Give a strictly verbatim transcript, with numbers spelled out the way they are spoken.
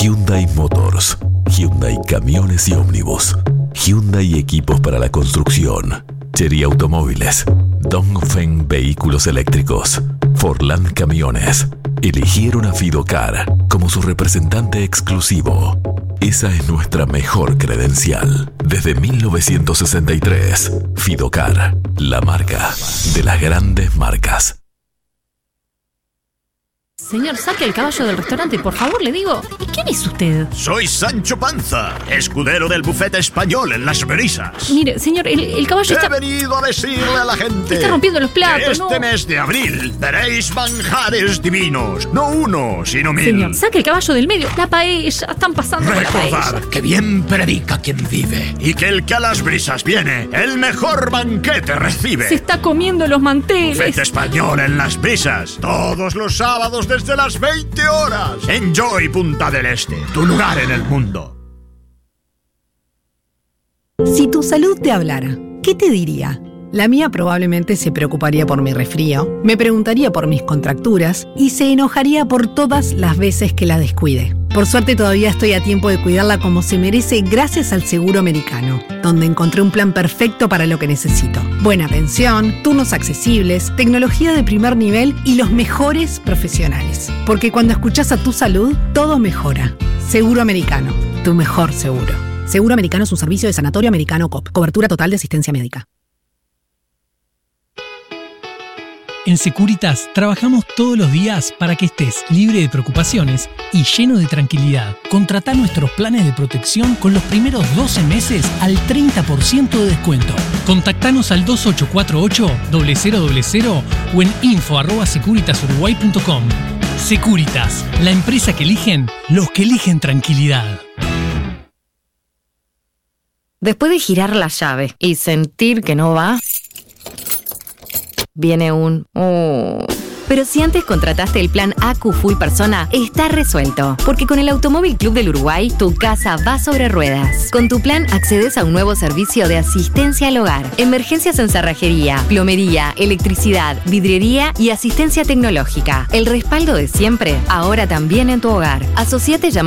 Hyundai Motors, Hyundai Camiones y Ómnibus, Hyundai Equipos para la Construcción, Chery Automóviles, Dongfeng Vehículos Eléctricos, Forland Camiones. Eligieron a Fidocar como su representante exclusivo. Esa es nuestra mejor credencial. Desde mil novecientos sesenta y tres, Fidocar, la marca de las grandes marcas. Señor, saque el caballo del restaurante, por favor, le digo. ¿Y quién es usted? Soy Sancho Panza, escudero del bufete español en Las Brisas. Mire, señor, el, el caballo está... He venido a decirle a la gente... Está rompiendo los platos, que este ¿no? mes de abril veréis manjares divinos. No uno, sino mil. Señor, saque el caballo del medio. La paella, están pasando la paella. Recordad que bien predica quien vive y que el que a Las Brisas viene, el mejor banquete recibe. Se está comiendo los manteles. Bufete español en Las Brisas, todos los sábados desde las veinte horas. Enjoy Punta del Este, tu lugar en el mundo. Si tu salud te hablara, ¿qué te diría? La mía probablemente se preocuparía por mi resfrío, me preguntaría por mis contracturas y se enojaría por todas las veces que la descuide. Por suerte todavía estoy a tiempo de cuidarla como se merece gracias al Seguro Americano, donde encontré un plan perfecto para lo que necesito. Buena pensión, turnos accesibles, tecnología de primer nivel y los mejores profesionales. Porque cuando escuchas a tu salud, todo mejora. Seguro Americano, tu mejor seguro. Seguro Americano es un servicio de Sanatorio Americano C O P. Cobertura total de asistencia médica. En Securitas trabajamos todos los días para que estés libre de preocupaciones y lleno de tranquilidad. Contratá nuestros planes de protección con los primeros doce meses al treinta por ciento de descuento. Contactanos al dos ocho cuatro ocho, cero cero cero cero o en info arroba securitasuruguay punto com. Securitas, la empresa que eligen los que eligen tranquilidad. Después de girar la llave y sentir que no va, viene un... Oh. Pero si antes contrataste el plan A Q Full Persona, está resuelto. Porque con el Automóvil Club del Uruguay, tu casa va sobre ruedas. Con tu plan accedes a un nuevo servicio de asistencia al hogar, emergencias en cerrajería, plomería, electricidad, vidriería y asistencia tecnológica. El respaldo de siempre, ahora también en tu hogar. Asociate llamando